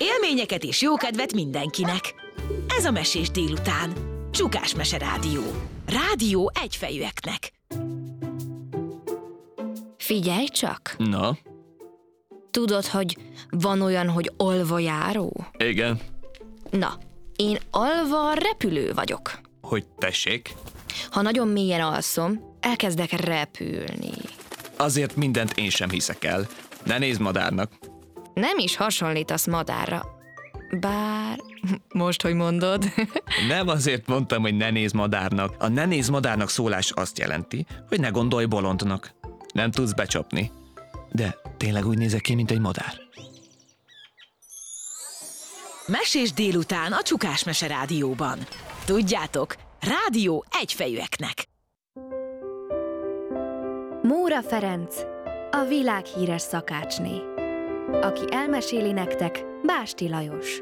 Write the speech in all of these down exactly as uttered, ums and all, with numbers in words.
Élményeket és jókedvet mindenkinek. Ez a Mesés délután. Csukás Mese Rádió. Rádió egyfejűeknek. Figyelj csak! Na? Tudod, hogy van olyan, hogy alvajáró? Igen. Na, én alva repülő vagyok. Hogy tessék? Ha nagyon mélyen alszom, elkezdek repülni. Azért mindent én sem hiszek el. Ne nézd madárnak. Nem is hasonlítasz madárra. Bár... most, hogy mondod. Nem azért mondtam, hogy ne nézd madárnak. A ne nézd madárnak szólás azt jelenti, hogy ne gondolj bolondnak. Nem tudsz becsapni. De tényleg úgy nézek ki, mint egy madár. Mesés délután a Csukás Mese Rádióban. Tudjátok, rádió egyfejűeknek. Móra Ferenc, a világhíres szakácsné. Aki elmeséli nektek, Básti Lajos.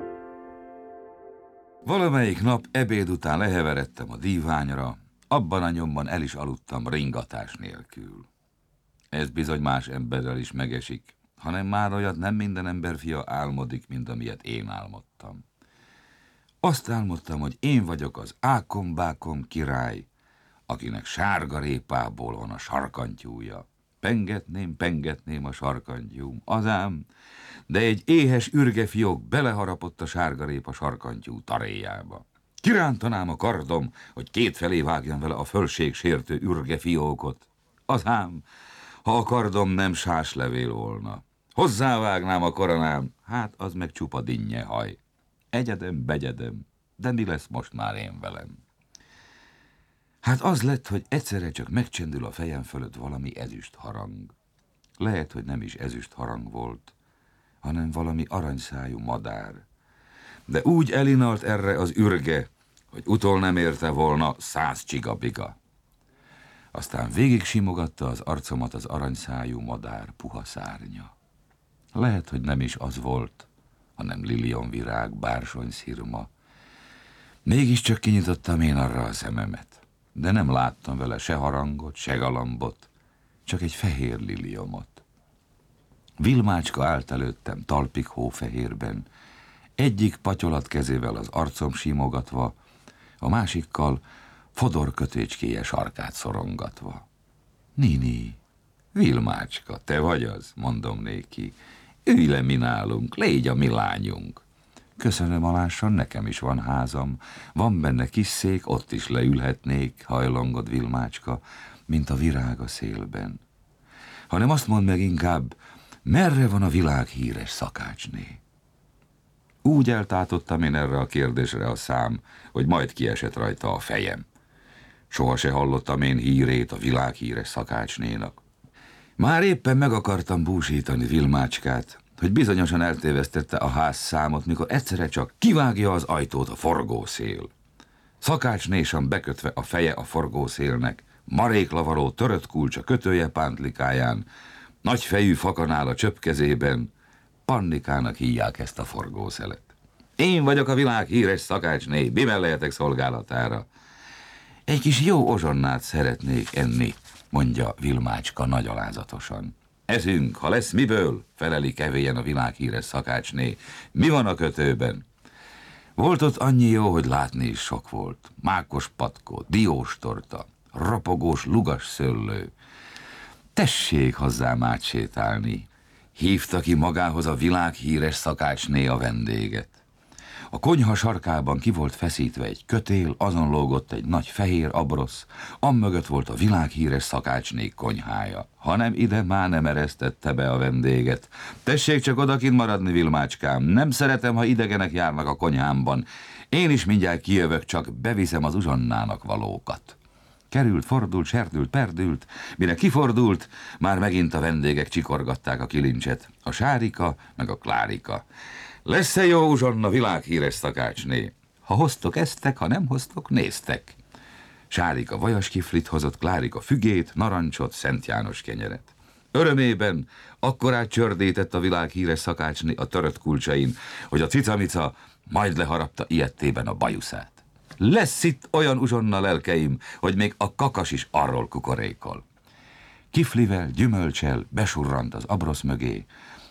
Valamelyik nap ebéd után leheveredtem a díványra, abban a nyomban el is aludtam ringatás nélkül. Ez bizony más emberrel is megesik, hanem már olyat nem minden ember fia álmodik, mint amilyet én álmodtam. Azt álmodtam, hogy én vagyok az ákom-bákom király, akinek sárga répából van a sarkantyúja. Pengetném, pengetném a sarkantyúm, azám, de egy éhes ürgefiók beleharapott a sárgarépa sarkantyú taréjába. Kirántanám a kardom, hogy kétfelé vágjam vele a fölség sértő ürgefiókot. Azám, ha a kardom nem sáslevél volna. Hozzávágnám a koronám, hát az meg csupa dinnye haj. Egyedem, begyedem, de mi lesz most már én velem? Hát az lett, hogy egyszerre csak megcsendül a fejem fölött valami ezüst harang. Lehet, hogy nem is ezüst harang volt, hanem valami aranyszájú madár. De úgy elinalt erre az ürge, hogy utol nem érte volna száz csigabiga. Aztán végig simogatta az arcomat az aranyszájú madár puha szárnya. Lehet, hogy nem is az volt, hanem lilionvirág, bársonyszirma. Mégiscsak kinyitottam én arra a szememet, de nem láttam vele se harangot, se galambot, csak egy fehér liliomot. Vilmácska állt előttem talpig hófehérben, egyik patyolat kezével az arcom simogatva, a másikkal fodorkötécskéje sarkát szorongatva. Nini, Vilmácska, te vagy az, mondom néki. Ülj le mi nálunk, légy a mi lányunk. Köszönöm, alássan, nekem is van házam, van benne kis szék, ott is leülhetnék, hajlongod Vilmácska, mint a virág a szélben. Hanem azt mondd meg inkább, merre van a világhíres szakácsné? Úgy eltátottam én erre a kérdésre a szám, hogy majd kiesett rajta a fejem. Soha se hallottam én hírét a világhíres szakácsnénak. Már éppen meg akartam búsítani Vilmácskát, hogy bizonyosan eltévesztette a ház számot, mikor egyszerre csak kivágja az ajtót a forgószél. Szakácsnésan bekötve a feje a forgószélnek, maréklavaró törött kulcsa kötője pántlikáján, nagyfejű fakanál a csöpkezében, Pannikának hívják ezt a forgószelet. Én vagyok a világ híres szakácsné, bimellejetek szolgálatára. Egy kis jó ozsonnát szeretnék enni, mondja Vilmácska nagy alázatosan. Ezünk, ha lesz miből, feleli kevélyen a világhíres szakácsné. Mi van a kötőben? Volt ott annyi jó, hogy látni is sok volt. Mákos patkó, diós torta, ropogós lugas szőlő. Tessék hozzám átsétálni. Hívta ki magához a világhíres szakácsné a vendéget. A konyha sarkában ki volt feszítve egy kötél, azon lógott egy nagy fehér abrosz, amögött volt a világhíres szakácsnék konyhája. Hanem ide már nem eresztette be a vendéget. Tessék csak odakint maradni, Vilmácskám, nem szeretem, ha idegenek járnak a konyhámban. Én is mindjárt kijövök, csak beviszem az uzsonnának valókat. Került, fordult, serdült, perdült, mire kifordult, már megint a vendégek csikorgatták a kilincset, a Sárika meg a Klárika. Lesz-e jó uzsonna, világhíres szakácsné? Ha hoztok, esztek, ha nem hoztok, néztek. Sárika vajaskiflit hozott, Klárika fügét, narancsot, Szent János kenyeret. Örömében akkorát csördített a világhíres szakácsné a törött kulcsain, hogy a cicamica majd leharapta ilyettében a bajuszát. Lesz itt olyan uzsonna, lelkeim, hogy még a kakas is arról kukorékol. Kiflivel, gyümölcsel besurrant az abrosz mögé,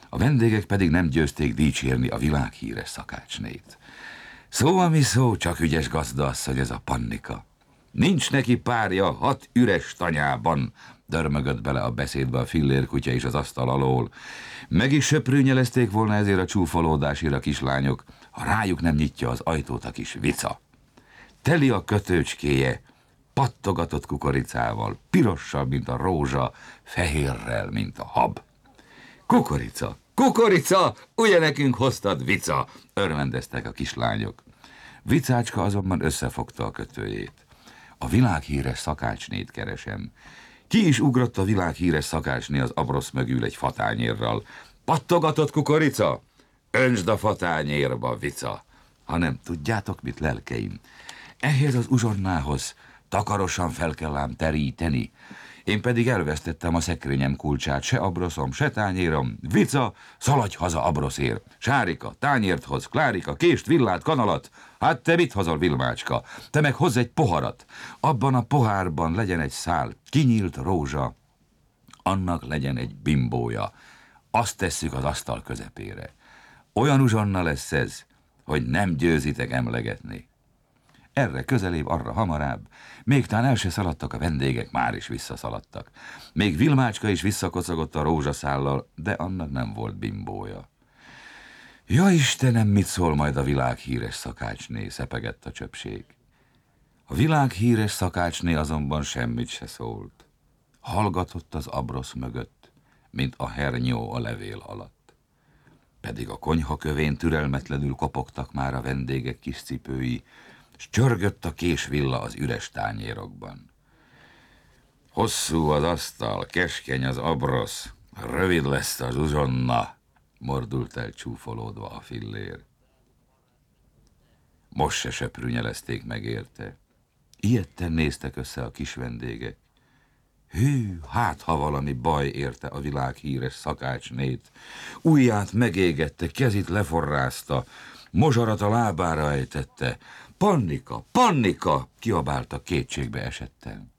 A vendégek pedig nem győzték dicsérni a világhíres szakácsnét. Szó, ami szó, csak ügyes gazdaasszony ez a Pannika. Nincs neki párja hat üres tanyában, dörmögött bele a beszédbe a fillérkutya is az asztal alól. Meg is söprűnyelezték volna ezért a csúfolódásért a kislányok, ha rájuk nem nyitja az ajtót a kis vica. Teli a kötőcskéje, pattogatott kukoricával, pirossal, mint a rózsa, fehérrel, mint a hab. Kukorica, kukorica, ugye nekünk hoztad, vica, örvendeztek a kislányok. Vicácska azonban összefogta a kötőjét. A világhíres szakácsnét keresem. Ki is ugrott a világhíres szakácsné az abrosz mögül egy fatányérral. Pattogatott kukorica? Öntsd a fatányérba, vica. Hanem tudjátok mit, lelkeim? Ehhez az uzsonnához takarosan fel kell ám teríteni. Én pedig elvesztettem a szekrényem kulcsát, se abroszom, se tányérom. Vica, szaladj haza abroszér. Sárika, tányért hoz, Klárika, kést, villát, kanalat. Hát te mit hozol, Vilmácska? Te meg hozz egy poharat. Abban a pohárban legyen egy szál kinyílt rózsa. Annak legyen egy bimbója. Azt tesszük az asztal közepére. Olyan uzsonna lesz ez, hogy nem győzitek emlegetni. Erre közelébb, arra hamarább. Még tán el se szaladtak a vendégek, már is visszaszaladtak. Még Vilmácska is visszakocogott a rózsaszállal, de annak nem volt bimbója. Ja Istenem, mit szól majd a világhíres szakácsné, szepegett a csöpség. A világhíres szakácsné azonban semmit se szólt. Hallgatott az abrosz mögött, mint a hernyó a levél alatt. Pedig a konyha kövén türelmetlenül kopogtak már a vendégek kis cipői, s csörgött a késvilla az üres tányérokban. Hosszú az asztal, keskeny az abrosz, rövid lesz az uzsonna, mordult el csúfolódva a fillér. Most se söprűnyelezték meg érte. Ilyetten néztek össze a kis vendégek. Hű, hát ha valami baj érte a világhíres szakácsnét. Ujját megégette, kezit leforrázta, mozsarat a lábára ejtette. Pannika, Pannika, kiabálta kétségbe esetten.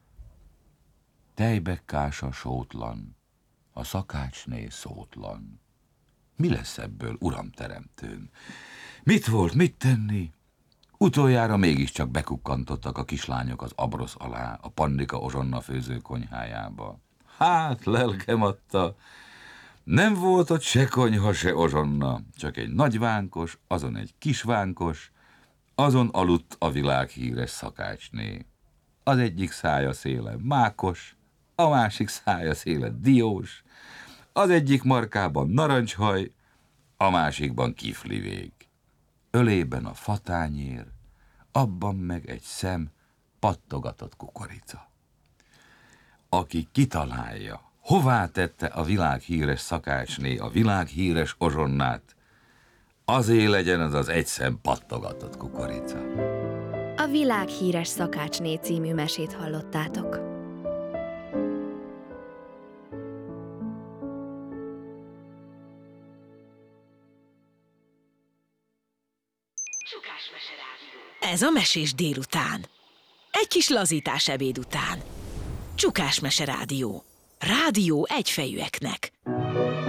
Tejbekkása sótlan, a szakácsné szótlan. Mi lesz ebből, uram teremtőm? Mit volt, mit tenni? Utoljára mégiscsak bekukkantottak a kislányok az abrosz alá, a Pannika ozsonna főző konyhájába. Hát, lelkem adta, nem volt ott se konyha, se ozsonna, csak egy nagy vánkos, azon egy kis vánkos, azon aludt a világhíres szakácsné. Az egyik szája széle mákos, a másik szája széle diós, az egyik markában narancshaj, a másikban kiflivég. Ölében a fatányér, abban meg egy szem pattogatott kukorica. Aki kitalálja, hová tette a világhíres szakácsné a világhíres ozsonnát, azé legyen az az egy szem pattogatott kukorica. A világhíres szakácsné című mesét hallottátok. Ez a Mesés délután. Egy kis lazítás ebéd után. Csukás Mese Rádió. Rádió egyfejűeknek.